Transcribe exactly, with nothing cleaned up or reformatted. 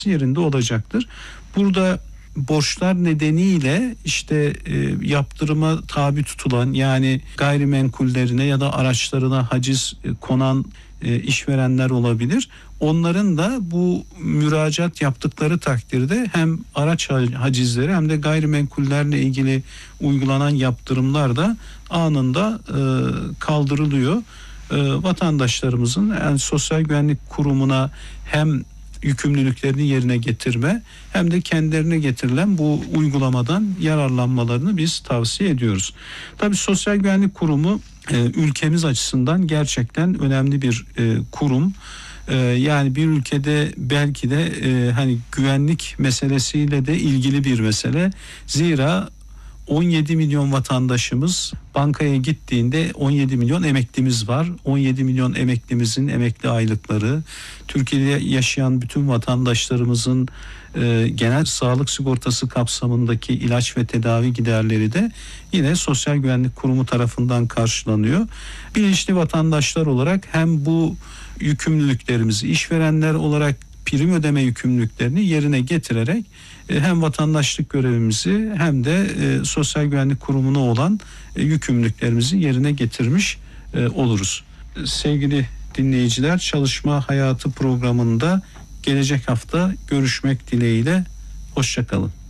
yerinde olacaktır. Burada borçlar nedeniyle işte e, yaptırıma tabi tutulan, yani gayrimenkullerine ya da araçlarına haciz e, konan e, işverenler olabilir. Onların da bu müracaat yaptıkları takdirde hem araç hacizleri hem de gayrimenkullerle ilgili uygulanan yaptırımlar da anında e, kaldırılıyor. E, vatandaşlarımızın yani Sosyal Güvenlik Kurumu'na hem yükümlülüklerini yerine getirme hem de kendilerine getirilen bu uygulamadan yararlanmalarını biz tavsiye ediyoruz. Tabii Sosyal Güvenlik Kurumu e, ülkemiz açısından gerçekten önemli bir e, kurum. E, yani bir ülkede belki de e, hani güvenlik meselesiyle de ilgili bir mesele. Zira on yedi milyon vatandaşımız bankaya gittiğinde on yedi milyon emeklimiz var. on yedi milyon emeklimizin emekli aylıkları, Türkiye'de yaşayan bütün vatandaşlarımızın e, genel sağlık sigortası kapsamındaki ilaç ve tedavi giderleri de yine Sosyal Güvenlik Kurumu tarafından karşılanıyor. Bilinçli vatandaşlar olarak hem bu yükümlülüklerimizi, işverenler olarak prim ödeme yükümlülüklerini yerine getirerek hem vatandaşlık görevimizi hem de e, Sosyal Güvenlik Kurumu'na olan e, yükümlülüklerimizi yerine getirmiş e, oluruz. Sevgili dinleyiciler, Çalışma Hayatı programında gelecek hafta görüşmek dileğiyle. Hoşça kalın.